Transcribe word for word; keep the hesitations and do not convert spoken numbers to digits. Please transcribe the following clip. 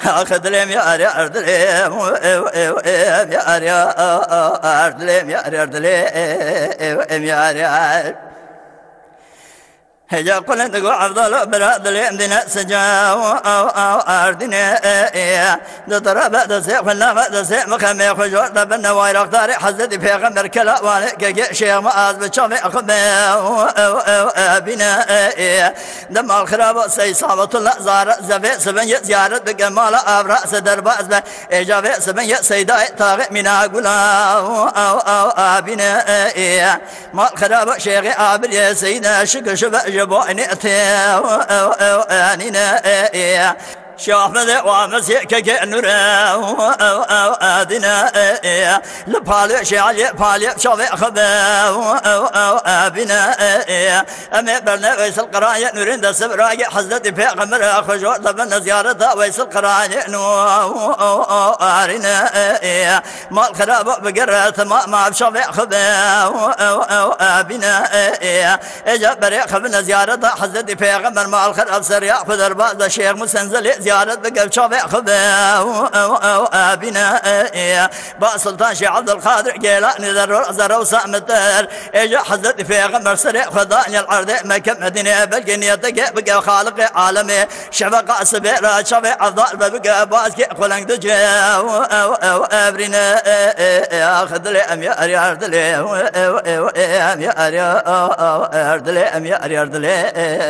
أخذلم يا أردلم يا أردلم يا أردلم يا هجا قلت قو عفضل براد اليمدنا سجاو أو أو أردنا دطرب دسيق فلنا دسيق مخمي خجور دبنا ويرق داري حزدي في غمر كلا والك شيخ مآز بشامي أخباو أو أو أبنا دم الخراب سي صابة الله زار زبي سبن زيارة بقمال أبرأ سدر بأزبه إجابة سبن سيداي طاغي منا قلاو أو أو أبنا ما الخراب شيخ عابر يا سيدنا شك شبه بويني أتيو أو أو أنينا إيه شافذ وامسك كنورا أو أو أدينا إيه لبالي شعلي بالي شافي خباو أو أو أبينا إيه أمي برنا ويس القراية نورين دا سبراي حزتي في غمر خجور دبنا زيارة ويس القراية نو أو أو أرينا إيه ما الخراب بقرة ما ما بشافي خباو أو أو أبينا إيه إجا بري خبنا زيارة حزتي في غمر ما الخراب سريع فدر بعض الشيخ مسنزل زيارة بقى شافي خباو أو أو أبينا با سلطان شي عبد القادر جيلاني ذر زر وسامتر إجا حزتي في غمر سريع خضاني العرض مكة مدينة بلقني تقى بقى خالق عالمي شبق سبيرا شافي عفضال بقى باسكي قلنق دجاو أو أو أبرنا أخذ لي أم يا أريد لي أم يا أريد لي أم يا أريد لي